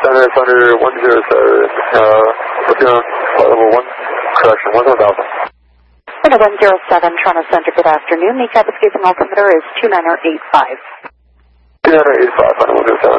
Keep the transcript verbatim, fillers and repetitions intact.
Center, Thunder one zero seven, uh, what's going on? Flight level one, correction, one zero Alpha. Thunder one zero seven, Toronto Center, good afternoon. The cap escaping altimeter is two nine eight five. two nine eight five, Thunder one zero seven.